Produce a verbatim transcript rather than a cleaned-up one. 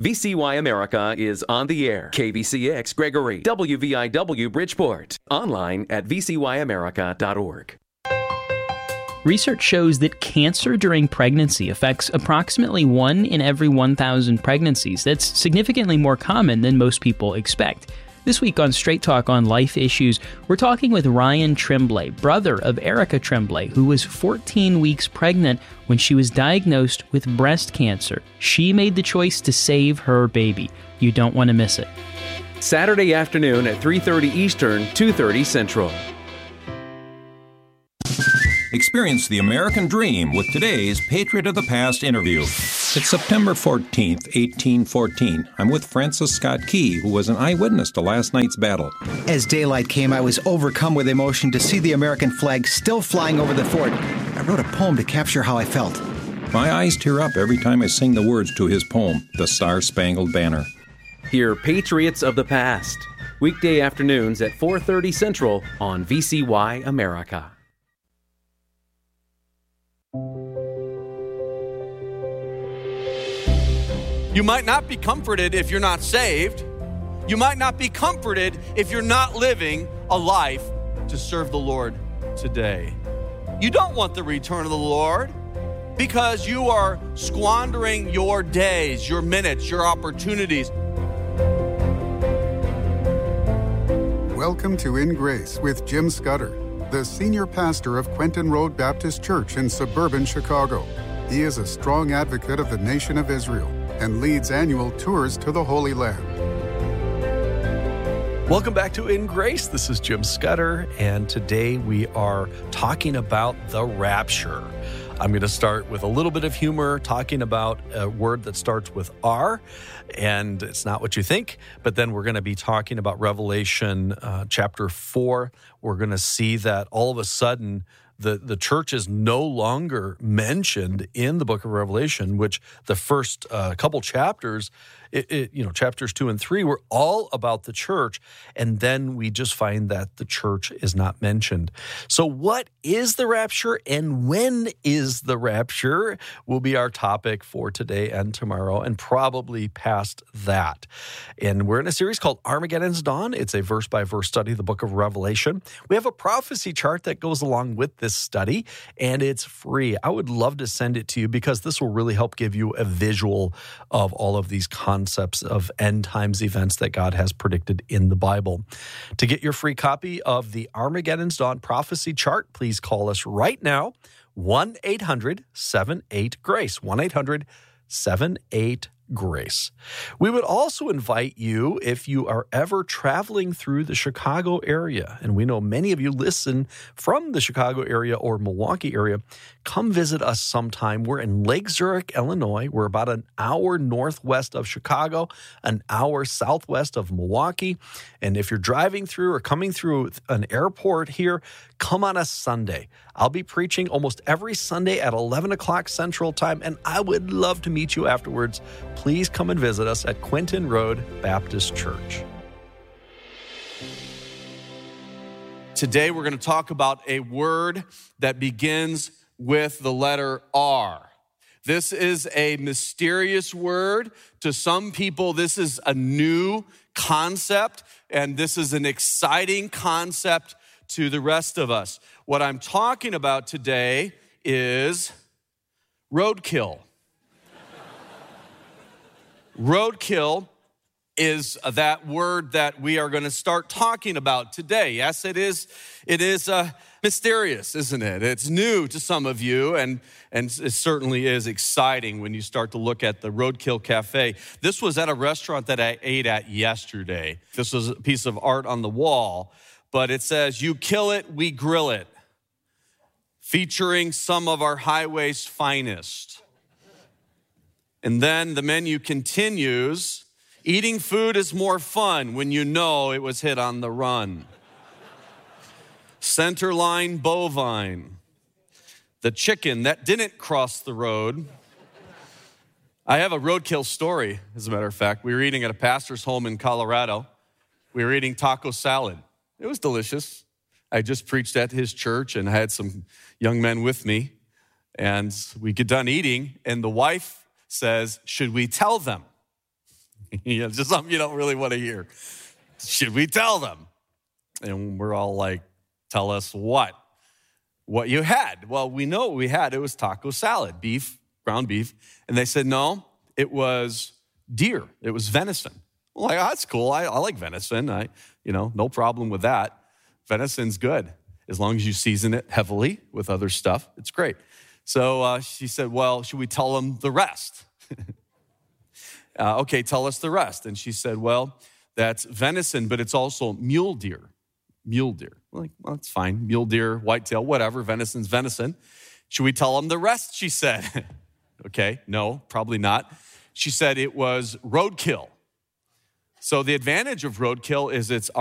V C Y America is on the air. K B C X Gregory, W V I W Bridgeport. Online at v c y america dot org. Research shows that cancer during pregnancy affects approximately one in every one thousand pregnancies. That's significantly more common than most people expect. This week on Straight Talk on Life Issues, we're talking with Ryan Tremblay, brother of Erica Tremblay, who was fourteen weeks pregnant when she was diagnosed with breast cancer. She made the choice to save her baby. You don't want to miss it. Saturday afternoon at three thirty Eastern, two thirty Central. Experience the American dream with today's Patriot of the Past interview. It's September fourteenth, eighteen fourteen. I'm with Francis Scott Key, who was an eyewitness to last night's battle. As daylight came, I was overcome with emotion to see the American flag still flying over the fort. I wrote a poem to capture how I felt. My eyes tear up every time I sing the words to his poem, The Star-Spangled Banner. Hear Patriots of the Past, weekday afternoons at four thirty Central on V C Y America. You might not be comforted if you're not saved. You might not be comforted if you're not living a life to serve the Lord today. You don't want the return of the Lord because you are squandering your days, your minutes, your opportunities. Welcome to In Grace with Jim Scudder, the senior pastor of Quentin Road Baptist Church in suburban Chicago. He is a strong advocate of the nation of Israel and leads annual tours to the Holy Land. Welcome back to In Grace. This is Jim Scudder, and today we are talking about the rapture. I'm going to start with a little bit of humor, talking about a word that starts with R, and it's not what you think, but then we're going to be talking about Revelation uh, chapter four. We're going to see that all of a sudden the, the church is no longer mentioned in the book of Revelation, which the first uh, couple chapters, it, it, you know, chapters two and three were all about the church, and then we just find that the church is not mentioned. So what is the rapture and when is the rapture will be our topic for today and tomorrow and probably past that. And we're in a series called Armageddon's Dawn. It's a verse-by-verse study of the book of Revelation. We have a prophecy chart that goes along with this study, and it's free. I would love to send it to you because this will really help give you a visual of all of these concepts of end times events that God has predicted in the Bible. To get your free copy of the Armageddon's Dawn prophecy chart, please call us right now, one eight hundred seven eight GRACE, one eight hundred seven eight GRACE. We would also invite you, if you are ever traveling through the Chicago area, and we know many of you listen from the Chicago area or Milwaukee area, come visit us sometime. We're in Lake Zurich, Illinois. We're about an hour northwest of Chicago, an hour southwest of Milwaukee. And if you're driving through or coming through an airport here, come on a Sunday. I'll be preaching almost every Sunday at eleven o'clock Central Time, and I would love to meet you afterwards. Please come and visit us at Quentin Road Baptist Church. Today we're going to talk about a word that begins with the letter R. This is a mysterious word. To some people, this is a new concept, and this is an exciting concept to the rest of us. What I'm talking about today is roadkill. Roadkill is that word that we are going to start talking about today. Yes, it is. It is uh, mysterious, isn't it? It's new to some of you, and and it certainly is exciting when you start to look at the Roadkill Cafe. This was at a restaurant that I ate at yesterday. This was a piece of art on the wall, but it says, "You kill it, we grill it," featuring some of our highway's finest. And then the menu continues, "Eating food is more fun when you know it was hit on the run." Centerline bovine, the chicken that didn't cross the road. I have a roadkill story, as a matter of fact. We were eating at a pastor's home in Colorado. We were eating taco salad. It was delicious. I just preached at his church and I had some young men with me. And we get done eating and the wife says, "Should we tell them?" You know, just something you don't really want to hear. Should we tell them? And we're all like, tell us what? What you had. Well, we know what we had. It was taco salad, beef, ground beef. And they said, no, it was deer. It was venison. I'm like, oh, that's cool. I, I like venison. I, you know, no problem with that. Venison's good. As long as you season it heavily with other stuff, it's great. So uh, she said, well, should we tell them the rest? uh, okay, tell us the rest. And she said, well, that's venison, but it's also mule deer. Mule deer. We're like, well, that's fine. Mule deer, whitetail, whatever. Venison's venison. Should we tell them the rest? She said. Okay, no, probably not. She said it was roadkill. So the advantage of roadkill is it's